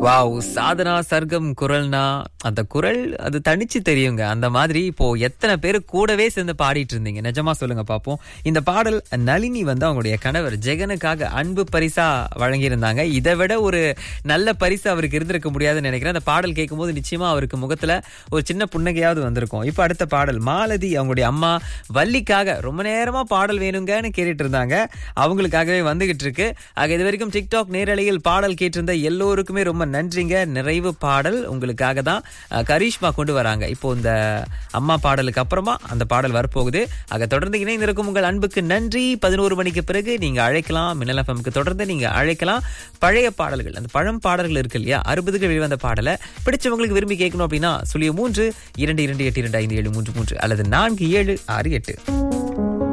Wow! Sadhana சர்க்கம் குரல்னா அந்த குரல் அது தனிச்சு தெரியுங்க. அந்த மாதிரி இப்போ எத்தனை பேர் கூடவே சேர்ந்து பாடிட்டு இருந்தீங்க? நிஜமா சொல்லுங்க பாப்போம். இந்த பாடல் நளினி வந்து அவங்களுடைய கணவர் ஜெகனுக்காக அன்பு பரிசா வழங்கியிருந்தாங்க. இதை விட ஒரு நல்ல பரிசு அவருக்கு இருந்திருக்க முடியாதுன்னு நினைக்கிறேன். அந்த பாடல் கேட்கும்போது நிச்சயமா அவருக்கு முகத்துல ஒரு சின்ன புன்னகையாவது வந்திருக்கும். இப்போ அடுத்த பாடல் மாலதி அவங்களுடைய அம்மா வள்ளிக்காக ரொம்ப நேரமா பாடல் வேணுங்கன்னு கேட்டுட்டு இருந்தாங்க. அவங்களுக்காகவே வந்துகிட்டு இருக்கு. ஆக இது வரைக்கும் டிக்டாக் நேரலையில் பாடல் கேட்டிருந்த எல்லோருக்குமே ரொம்ப நன்றிங்க. நிறைவு பாடல் உங்களுக்காக தான் கரீஷ்மா கொண்டு வராங்க. இப்போ இந்த அம்மா பாடலுக்கு அப்புறமா அந்த பாடல் வரப்போகுது. ஆக தொடர்ந்து இணைந்திருக்கும் உங்கள் அன்புக்கு நன்றி. 11 மணிக்கு பிறகு நீங்க அழைக்கலாம். மின்னல் எஃப்எம்க்கு தொடர்ந்து நீங்க அழைக்கலாம். பழைய பாடல்கள், அந்த பழம் பாடல்கள் இருக்கு இல்லையா, 60கள் வெளிவந்த பாடலை பிடிச்சவங்களுக்கு விரும்பி கேட்கணும் அப்படின்னா 03 2282 5733 அல்லது 4768.